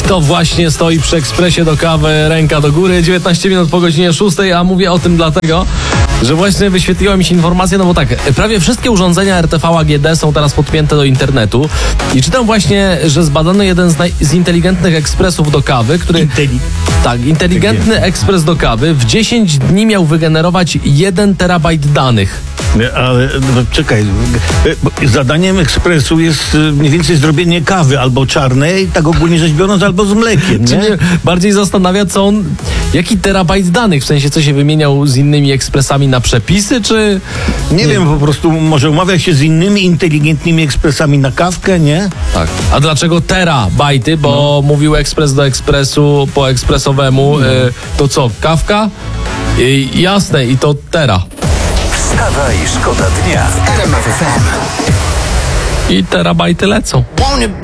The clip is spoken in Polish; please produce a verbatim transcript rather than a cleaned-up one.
Kto właśnie stoi przy ekspresie do kawy, ręka do góry, dziewiętnaście minut po godzinie szóstej, a mówię o tym dlatego, że właśnie wyświetliła mi się informacja, no bo tak, prawie wszystkie urządzenia R T V A G D są teraz podpięte do internetu i czytam właśnie, że zbadano jeden z, naj- z inteligentnych ekspresów do kawy, który... Inteli- Tak, inteligentny ekspres do kawy w dziesięć dni miał wygenerować jeden terabajt danych. Nie, ale no, czekaj, bo zadaniem ekspresu jest y, mniej więcej zrobienie kawy albo czarnej, tak ogólnie rzecz biorąc, albo z mlekiem, Czy nie? mnie bardziej zastanawia, co on, jaki terabajt danych, w sensie co się wymieniał z innymi ekspresami na przepisy, czy... Nie wiem, po prostu może umawia się z innymi inteligentnymi ekspresami na kawkę, nie? Tak. A dlaczego terabajty? Bo No. mówił ekspres do ekspresu po ekspresowemu, No. y, to co, kawka? Y, jasne, i to tera. Wstawaj, szkoda dnia w R M F F M. I terabajty lecą. Wanna